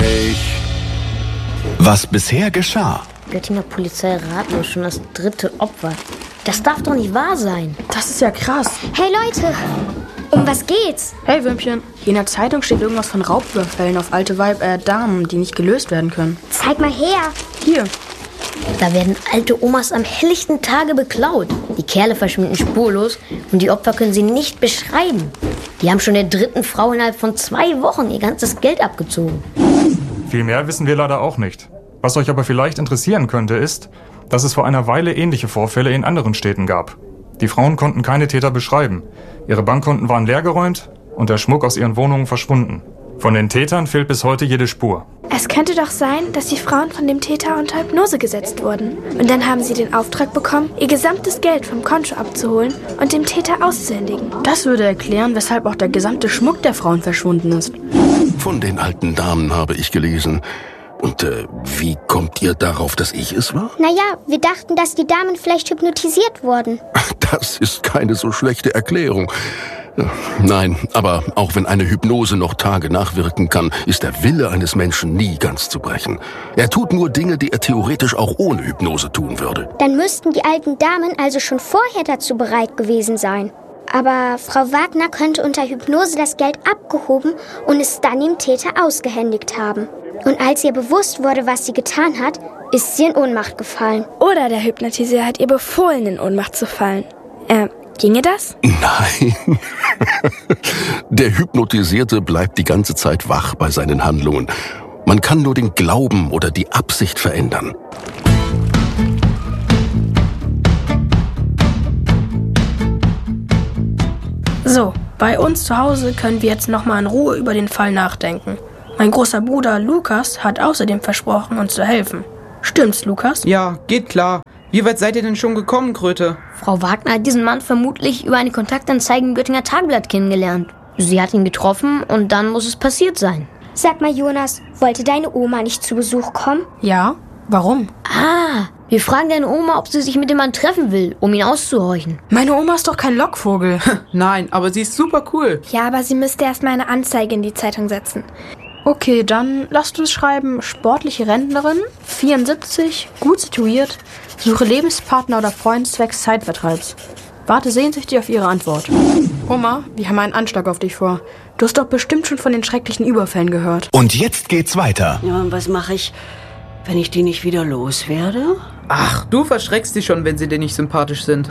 mich. Was bisher geschah. Göttinger Polizei ratlos, schon das 3. Opfer. Das darf doch nicht wahr sein. Das ist ja krass. Hey Leute, um was geht's? Hey Würmchen, hier in der Zeitung steht irgendwas von Raubüberfällen auf alte Damen, die nicht gelöst werden können. Zeig mal her. Hier. Da werden alte Omas am helllichten Tage beklaut. Die Kerle verschwinden spurlos und die Opfer können sie nicht beschreiben. Die haben schon der 3. Frau innerhalb von 2 Wochen ihr ganzes Geld abgezogen. Viel mehr wissen wir leider auch nicht. Was euch aber vielleicht interessieren könnte, ist, dass es vor einer Weile ähnliche Vorfälle in anderen Städten gab. Die Frauen konnten keine Täter beschreiben. Ihre Bankkonten waren leergeräumt und der Schmuck aus ihren Wohnungen verschwunden. Von den Tätern fehlt bis heute jede Spur. Es könnte doch sein, dass die Frauen von dem Täter unter Hypnose gesetzt wurden. Und dann haben sie den Auftrag bekommen, ihr gesamtes Geld vom Konto abzuholen und dem Täter auszuhändigen. Das würde erklären, weshalb auch der gesamte Schmuck der Frauen verschwunden ist. Von den alten Damen habe ich gelesen. Und wie kommt ihr darauf, dass ich es war? Naja, wir dachten, dass die Damen vielleicht hypnotisiert wurden. Das ist keine so schlechte Erklärung. Nein, aber auch wenn eine Hypnose noch Tage nachwirken kann, ist der Wille eines Menschen nie ganz zu brechen. Er tut nur Dinge, die er theoretisch auch ohne Hypnose tun würde. Dann müssten die alten Damen also schon vorher dazu bereit gewesen sein. Aber Frau Wagner könnte unter Hypnose das Geld abgehoben und es dann dem Täter ausgehändigt haben. Und als ihr bewusst wurde, was sie getan hat, ist sie in Ohnmacht gefallen. Oder der Hypnotiseur hat ihr befohlen, in Ohnmacht zu fallen. Ginge das? Nein. Der Hypnotisierte bleibt die ganze Zeit wach bei seinen Handlungen. Man kann nur den Glauben oder die Absicht verändern. So, bei uns zu Hause können wir jetzt nochmal in Ruhe über den Fall nachdenken. Mein großer Bruder Lukas hat außerdem versprochen, uns zu helfen. Stimmt's, Lukas? Ja, geht klar. Wie weit seid ihr denn schon gekommen, Kröte? Frau Wagner hat diesen Mann vermutlich über eine Kontaktanzeige im Göttinger Tageblatt kennengelernt. Sie hat ihn getroffen und dann muss es passiert sein. Sag mal, Jonas, wollte deine Oma nicht zu Besuch kommen? Ja, warum? Wir fragen deine Oma, ob sie sich mit dem Mann treffen will, um ihn auszuhorchen. Meine Oma ist doch kein Lockvogel. Nein, aber sie ist super cool. Ja, aber sie müsste erst mal eine Anzeige in die Zeitung setzen. Okay, dann lasst uns schreiben, sportliche Rentnerin, 74, gut situiert, suche Lebenspartner oder Freund zwecks Zeitvertreibs. Warte sehnsüchtig auf Ihre Antwort. Oma, wir haben einen Anschlag auf dich vor. Du hast doch bestimmt schon von den schrecklichen Überfällen gehört. Und jetzt geht's weiter. Ja, und was mache ich, wenn ich die nicht wieder loswerde? Ach, du verschreckst dich schon, wenn sie dir nicht sympathisch sind.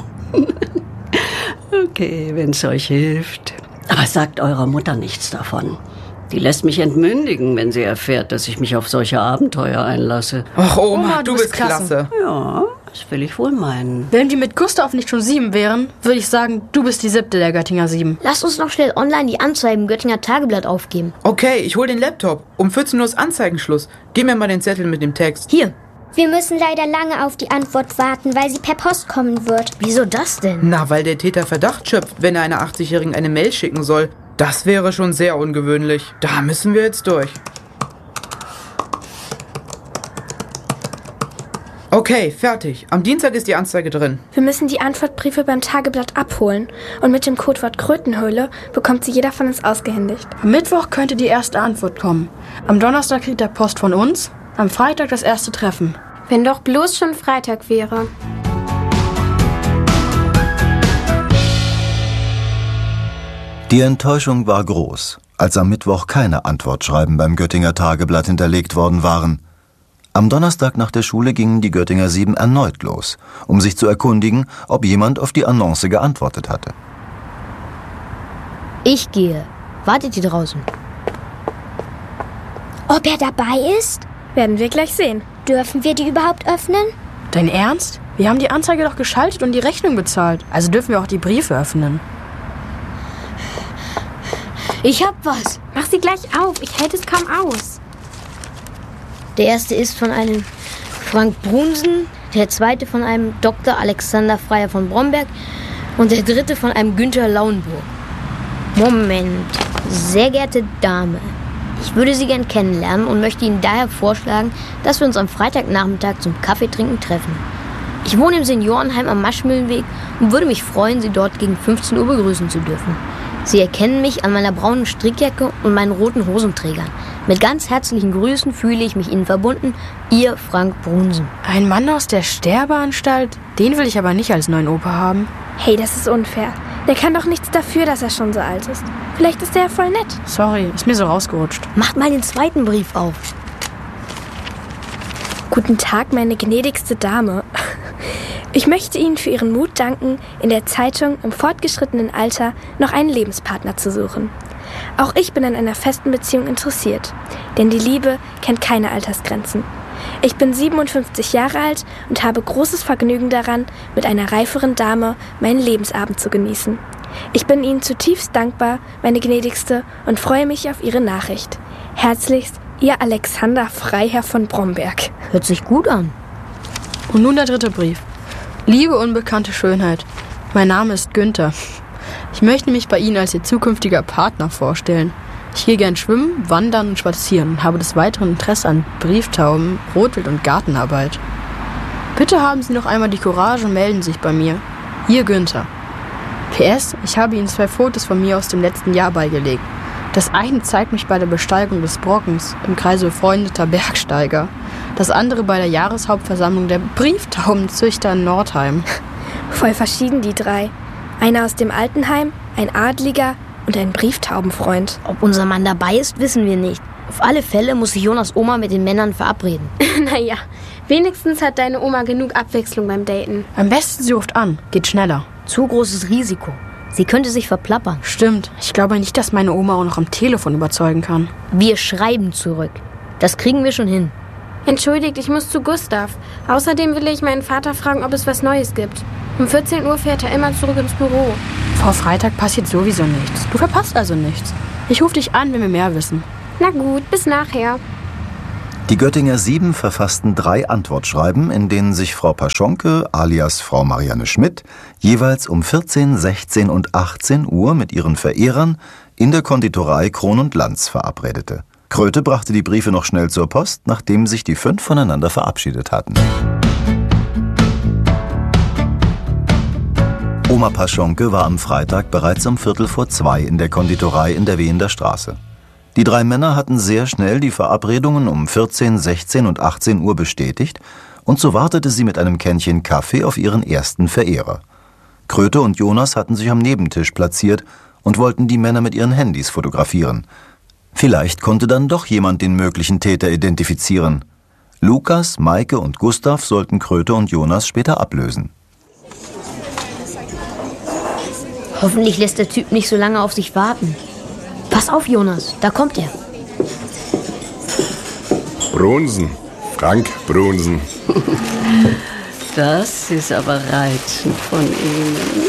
Okay, wenn's euch hilft. Aber sagt eurer Mutter nichts davon. Die lässt mich entmündigen, wenn sie erfährt, dass ich mich auf solche Abenteuer einlasse. Ach, Oma, du bist klasse. Ja, das will ich wohl meinen. Wenn wir mit Gustav nicht schon 7 wären, würde ich sagen, du bist die 7. der Göttinger 7. Lass uns noch schnell online die Anzeige im Göttinger Tageblatt aufgeben. Okay, ich hol den Laptop. Um 14 Uhr ist Anzeigenschluss. Gib mir mal den Zettel mit dem Text. Hier. Wir müssen leider lange auf die Antwort warten, weil sie per Post kommen wird. Wieso das denn? Na, weil der Täter Verdacht schöpft, wenn er einer 80-Jährigen eine Mail schicken soll. Das wäre schon sehr ungewöhnlich. Da müssen wir jetzt durch. Okay, fertig. Am Dienstag ist die Anzeige drin. Wir müssen die Antwortbriefe beim Tageblatt abholen. Und mit dem Codewort Krötenhöhle bekommt sie jeder von uns ausgehändigt. Am Mittwoch könnte die erste Antwort kommen. Am Donnerstag kriegt er Post von uns. Am Freitag das erste Treffen. Wenn doch bloß schon Freitag wäre. Die Enttäuschung war groß, als am Mittwoch keine Antwortschreiben beim Göttinger Tageblatt hinterlegt worden waren. Am Donnerstag nach der Schule gingen die Göttinger 7 erneut los, um sich zu erkundigen, ob jemand auf die Annonce geantwortet hatte. Ich gehe. Wartet ihr draußen? Ob er dabei ist? Werden wir gleich sehen. Dürfen wir die überhaupt öffnen? Dein Ernst? Wir haben die Anzeige doch geschaltet und die Rechnung bezahlt. Also dürfen wir auch die Briefe öffnen. Ich hab was. Mach sie gleich auf. Ich halte es kaum aus. Der erste ist von einem Frank Brunsen, der zweite von einem Dr. Alexander Freier von Bromberg und der dritte von einem Günther Lauenburg. Moment. Sehr geehrte Dame, ich würde Sie gern kennenlernen und möchte Ihnen daher vorschlagen, dass wir uns am Freitagnachmittag zum Kaffeetrinken treffen. Ich wohne im Seniorenheim am Maschmühlenweg und würde mich freuen, Sie dort gegen 15 Uhr begrüßen zu dürfen. Sie erkennen mich an meiner braunen Strickjacke und meinen roten Hosenträgern. Mit ganz herzlichen Grüßen fühle ich mich Ihnen verbunden, Ihr Frank Brunsen. Ein Mann aus der Sterbeanstalt? Den will ich aber nicht als neuen Opa haben. Hey, das ist unfair. Der kann doch nichts dafür, dass er schon so alt ist. Vielleicht ist er ja voll nett. Sorry, ist mir so rausgerutscht. Macht mal den zweiten Brief auf. Guten Tag, meine gnädigste Dame. Ich möchte Ihnen für Ihren Mut danken, in der Zeitung im fortgeschrittenen Alter noch einen Lebenspartner zu suchen. Auch ich bin an einer festen Beziehung interessiert, denn die Liebe kennt keine Altersgrenzen. Ich bin 57 Jahre alt und habe großes Vergnügen daran, mit einer reiferen Dame meinen Lebensabend zu genießen. Ich bin Ihnen zutiefst dankbar, meine Gnädigste, und freue mich auf Ihre Nachricht. Herzlichst, Ihr Alexander Freiherr von Bromberg. Hört sich gut an. Und nun der dritte Brief. Liebe unbekannte Schönheit, mein Name ist Günther. Ich möchte mich bei Ihnen als Ihr zukünftiger Partner vorstellen. Ich gehe gern schwimmen, wandern und spazieren und habe des Weiteren Interesse an Brieftauben, Rotwild und Gartenarbeit. Bitte haben Sie noch einmal die Courage und melden sich bei mir. Ihr Günther. PS, ich habe Ihnen 2 Fotos von mir aus dem letzten Jahr beigelegt. Das eine zeigt mich bei der Besteigung des Brockens im Kreise befreundeter Bergsteiger. Das andere bei der Jahreshauptversammlung der Brieftaubenzüchter in Nordheim. Voll verschieden die 3. Einer aus dem Altenheim, ein Adliger und ein Brieftaubenfreund. Ob unser Mann dabei ist, wissen wir nicht. Auf alle Fälle muss sich Jonas Oma mit den Männern verabreden. Naja, wenigstens hat deine Oma genug Abwechslung beim Daten. Am besten sie ruft an, geht schneller. Zu großes Risiko. Sie könnte sich verplappern. Stimmt, ich glaube nicht, dass meine Oma auch noch am Telefon überzeugen kann. Wir schreiben zurück. Das kriegen wir schon hin. Entschuldigt, ich muss zu Gustav. Außerdem will ich meinen Vater fragen, ob es was Neues gibt. Um 14 Uhr fährt er immer zurück ins Büro. Vor Freitag passiert sowieso nichts. Du verpasst also nichts. Ich rufe dich an, wenn wir mehr wissen. Na gut, bis nachher. Die Göttinger 7 verfassten 3 Antwortschreiben, in denen sich Frau Paschonke alias Frau Marianne Schmidt jeweils um 14, 16 und 18 Uhr mit ihren Verehrern in der Konditorei Kron und Lanz verabredete. Kröte brachte die Briefe noch schnell zur Post, nachdem sich die 5 voneinander verabschiedet hatten. Oma Paschonke war am Freitag bereits um 1:15 in der Konditorei in der Wehender Straße. Die 3 Männer hatten sehr schnell die Verabredungen um 14, 16 und 18 Uhr bestätigt und so wartete sie mit einem Kännchen Kaffee auf ihren ersten Verehrer. Kröte und Jonas hatten sich am Nebentisch platziert und wollten die Männer mit ihren Handys fotografieren. Vielleicht konnte dann doch jemand den möglichen Täter identifizieren. Lukas, Maike und Gustav sollten Kröte und Jonas später ablösen. Hoffentlich lässt der Typ nicht so lange auf sich warten. Pass auf, Jonas, da kommt er. Brunsen, Frank Brunsen. Das ist aber reizend von Ihnen.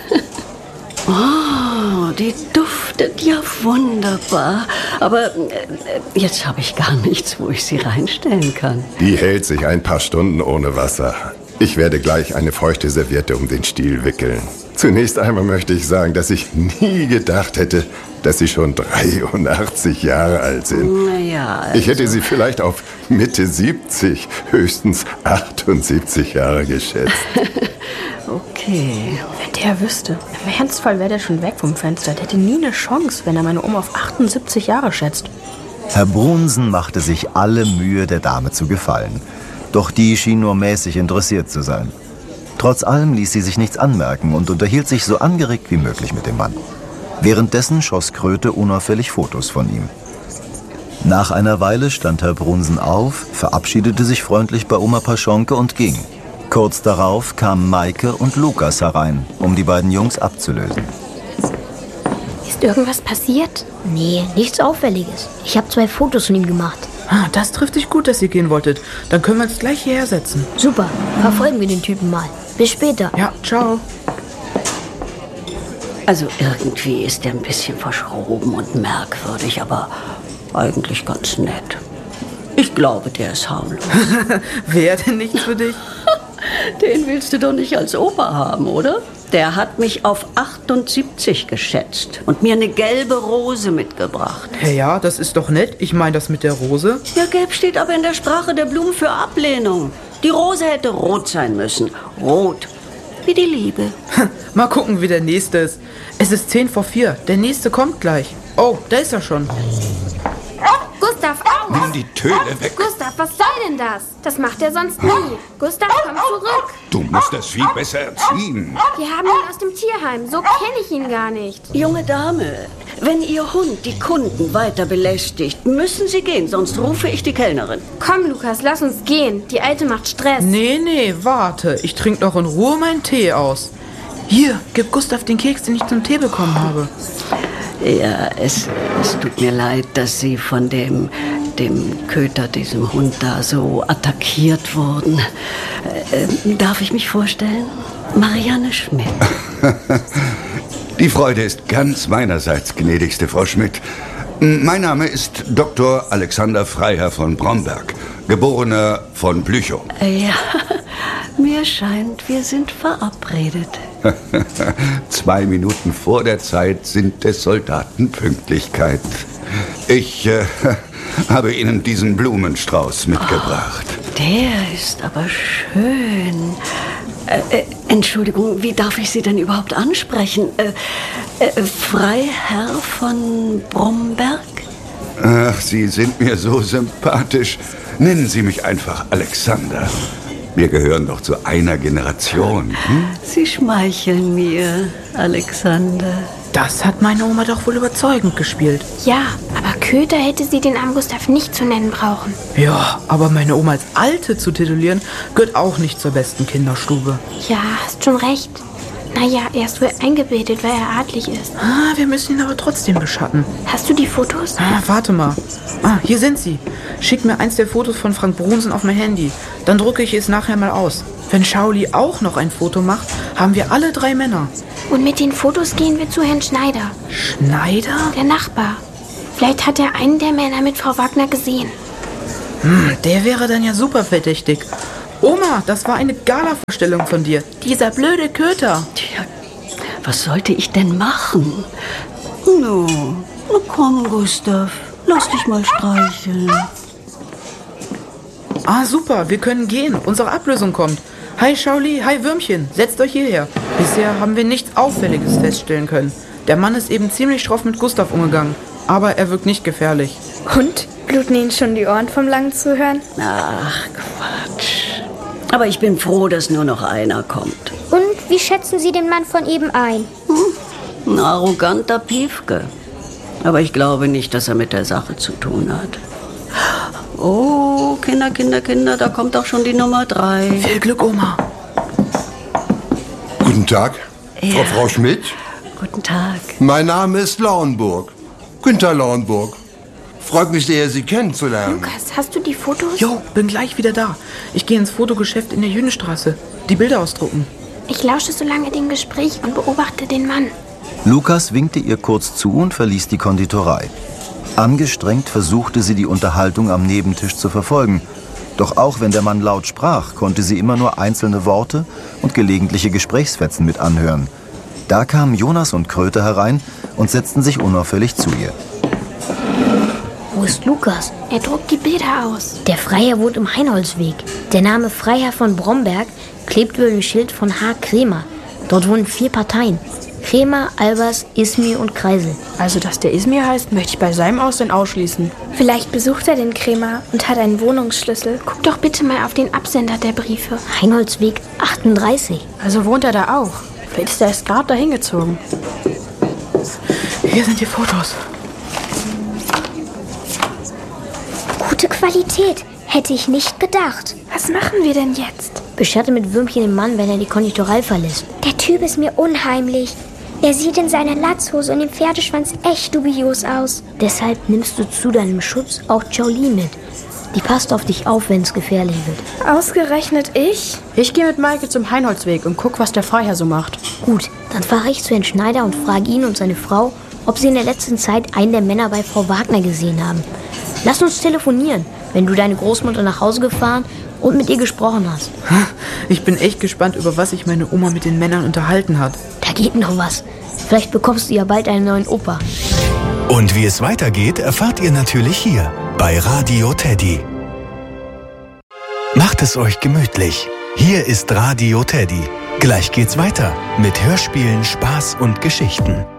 Oh, die duftet ja wunderbar. Aber jetzt habe ich gar nichts, wo ich sie reinstellen kann. Die hält sich ein paar Stunden ohne Wasser. Ich werde gleich eine feuchte Serviette um den Stiel wickeln. Zunächst einmal möchte ich sagen, dass ich nie gedacht hätte, dass Sie schon 83 Jahre alt sind. Naja, also ich hätte Sie vielleicht auf Mitte 70, höchstens 78 Jahre geschätzt. Okay. Wenn der wüsste, im Ernstfall wäre der schon weg vom Fenster. Der hätte nie eine Chance, wenn er meine Oma auf 78 Jahre schätzt. Herr Brunsen machte sich alle Mühe, der Dame zu gefallen. Doch die schien nur mäßig interessiert zu sein. Trotz allem ließ sie sich nichts anmerken und unterhielt sich so angeregt wie möglich mit dem Mann. Währenddessen schoss Kröte unauffällig Fotos von ihm. Nach einer Weile stand Herr Brunsen auf, verabschiedete sich freundlich bei Oma Paschonke und ging. Kurz darauf kamen Maike und Lukas herein, um die beiden Jungs abzulösen. Ist irgendwas passiert? Nee, nichts Auffälliges. Ich habe 2 Fotos von ihm gemacht. Ah, das trifft sich gut, dass ihr gehen wolltet. Dann können wir uns gleich hierher setzen. Super, verfolgen wir den Typen mal. Bis später. Ja, ciao. Also irgendwie ist der ein bisschen verschroben und merkwürdig, aber eigentlich ganz nett. Ich glaube, der ist harmlos. Wäre denn nichts für dich? Den willst du doch nicht als Opa haben, oder? Der hat mich auf 78 geschätzt und mir eine gelbe Rose mitgebracht. Ja, das ist doch nett. Ich meine das mit der Rose. Ja, gelb steht aber in der Sprache der Blumen für Ablehnung. Die Rose hätte rot sein müssen. Rot. wie die Liebe. Mal gucken, wie der nächste ist. Es ist 3:10. Der nächste kommt gleich. Oh, da ist er schon. Gustav, au! Nimm die Töne weg. Gustav, was soll denn das? Das macht er sonst nie. Gustav, komm zurück. Du musst das Vieh besser erziehen. Wir haben ihn aus dem Tierheim. So kenne ich ihn gar nicht. Junge Dame, wenn Ihr Hund die Kunden weiter belästigt, müssen Sie gehen, sonst rufe ich die Kellnerin. Komm, Lukas, lass uns gehen. Die Alte macht Stress. Nee, warte. Ich trinke noch in Ruhe meinen Tee aus. Hier, gib Gustav den Keks, den ich zum Tee bekommen habe. Ja, es tut mir leid, dass Sie von dem Köter, diesem Hund da, so attackiert wurden. Darf ich mich vorstellen? Marianne Schmidt. Die Freude ist ganz meinerseits, gnädigste Frau Schmidt. Mein Name ist Dr. Alexander Freiherr von Bromberg, Geborener von Blüchow. Ja, mir scheint, wir sind verabredet. 2 Minuten vor der Zeit sind des Soldaten Pünktlichkeit. Ich habe Ihnen diesen Blumenstrauß mitgebracht. Der ist aber schön. Entschuldigung, wie darf ich Sie denn überhaupt ansprechen? Freiherr von Bromberg? Ach, Sie sind mir so sympathisch. Nennen Sie mich einfach Alexander. Wir gehören doch zu einer Generation. Sie schmeicheln mir, Alexander. Das hat meine Oma doch wohl überzeugend gespielt. Ja, aber Köter hätte sie den armen Gustav nicht zu nennen brauchen. Ja, aber meine Oma als Alte zu titulieren, gehört auch nicht zur besten Kinderstube. Ja, hast schon recht. Naja, er ist wohl eingebildet, weil er adlig ist. Wir müssen ihn aber trotzdem beschatten. Hast du die Fotos? Warte mal. Hier sind sie. Schick mir eins der Fotos von Frank Brunsen auf mein Handy. Dann drücke ich es nachher mal aus. Wenn Shaoli auch noch ein Foto macht, haben wir alle 3 Männer. Und mit den Fotos gehen wir zu Herrn Schneider. Schneider? Der Nachbar. Vielleicht hat er einen der Männer mit Frau Wagner gesehen. Der wäre dann ja super verdächtig. Oma, das war eine Gala-Vorstellung von dir. Dieser blöde Köter. Tja, was sollte ich denn machen? No, komm, Gustav. Lass dich mal streicheln. Super, wir können gehen. Unsere Ablösung kommt. Hi, Shaoli, hi, Würmchen. Setzt euch hierher. Bisher haben wir nichts Auffälliges feststellen können. Der Mann ist eben ziemlich schroff mit Gustav umgegangen. Aber er wirkt nicht gefährlich. Und? Bluten Ihnen schon die Ohren vom langen Zuhören? Ach, Quatsch. Aber ich bin froh, dass nur noch einer kommt. Und wie schätzen Sie den Mann von eben ein? Ein arroganter Piefke. Aber ich glaube nicht, dass er mit der Sache zu tun hat. Oh, Kinder, da kommt auch schon die Nummer 3. Viel Glück, Oma. Guten Tag, Ja. Frau Schmidt. Guten Tag. Mein Name ist Lauenburg. Günther Lauenburg. Freut mich sehr, Sie kennenzulernen. Lukas, hast du die Fotos? Jo, bin gleich wieder da. Ich gehe ins Fotogeschäft in der Jüdenstraße. Die Bilder ausdrucken. Ich lausche so lange dem Gespräch und beobachte den Mann. Lukas winkte ihr kurz zu und verließ die Konditorei. Angestrengt versuchte sie, die Unterhaltung am Nebentisch zu verfolgen. Doch auch wenn der Mann laut sprach, konnte sie immer nur einzelne Worte und gelegentliche Gesprächsfetzen mit anhören. Da kamen Jonas und Kröte herein und setzten sich unauffällig zu ihr. Wo ist Lukas? Er druckt die Bilder aus. Der Freiherr wohnt im Heinholzweg. Der Name Freiherr von Bromberg klebt über dem Schild von H. Kremer. Dort wohnen 4 Parteien. Kremer, Albers, Ismir und Kreisel. Also, dass der Ismir heißt, möchte ich bei seinem Aussehen ausschließen. Vielleicht besucht er den Kremer und hat einen Wohnungsschlüssel. Guck doch bitte mal auf den Absender der Briefe. Heinholzweg 38. Also wohnt er da auch. Vielleicht ist er erst gerade dahin gezogen. Hier sind die Fotos. Gute Qualität. Hätte ich nicht gedacht. Was machen wir denn jetzt? Beschatte mit Würmchen den Mann, wenn er die Konditorei verlässt. Der Typ ist mir unheimlich. Er sieht in seiner Latzhose und dem Pferdeschwanz echt dubios aus. Deshalb nimmst du zu deinem Schutz auch Shaoli mit. Die passt auf dich auf, wenn es gefährlich wird. Ausgerechnet ich? Ich gehe mit Maike zum Heinholzweg und guck, was der Freiherr so macht. Gut, dann fahre ich zu Herrn Schneider und frage ihn und seine Frau, ob sie in der letzten Zeit einen der Männer bei Frau Wagner gesehen haben. Lass uns telefonieren, wenn du deine Großmutter nach Hause gefahren und mit ihr gesprochen hast. Ich bin echt gespannt, über was sich meine Oma mit den Männern unterhalten hat. Da geht noch was. Vielleicht bekommst du ja bald einen neuen Opa. Und wie es weitergeht, erfahrt ihr natürlich hier bei Radio Teddy. Macht es euch gemütlich. Hier ist Radio Teddy. Gleich geht's weiter mit Hörspielen, Spaß und Geschichten.